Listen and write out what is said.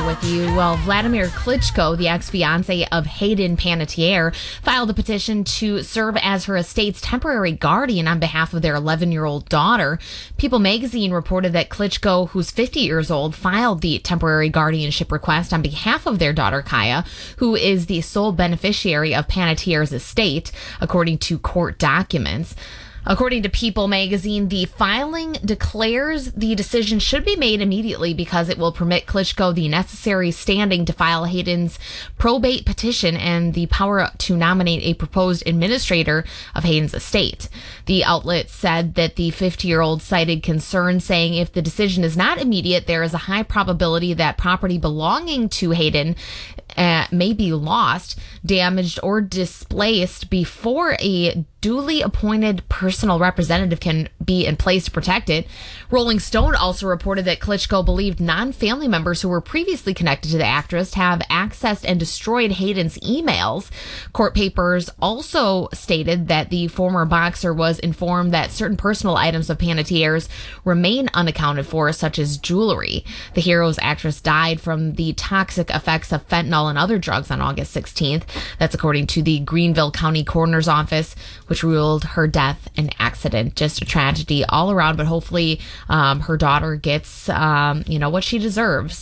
here with you. Well, Vladimir Klitschko, the ex-fiance of Hayden Panettiere, filed a petition to serve as her estate's temporary guardian on behalf of their 11-year-old daughter. People magazine reported that Klitschko, who's 50 years old, filed the temporary guardianship request on behalf of their daughter Kaya, who is the sole beneficiary of Panettiere's estate, according to court documents. According to People magazine, the filing declares the decision should be made immediately because it will permit Klitschko the necessary standing to file Hayden's probate petition and the power to nominate a proposed administrator of Hayden's estate. The outlet said that the 50-year-old cited concerns, saying if the decision is not immediate, there is a high probability that property belonging to Hayden may be lost, damaged, or displaced before a duly appointed personal representative can be in place to protect it. Rolling Stone also reported that Klitschko believed non-family members who were previously connected to the actress have accessed and destroyed Hayden's emails. Court papers also stated that the former boxer was informed that certain personal items of Panettiere's remain unaccounted for, such as jewelry. The Heroes actress died from the toxic effects of fentanyl and other drugs on August 16th. That's according to the Greenville County Coroner's Office, which ruled her death an accident. Just a tragedy all around, but hopefully her daughter gets what she deserves.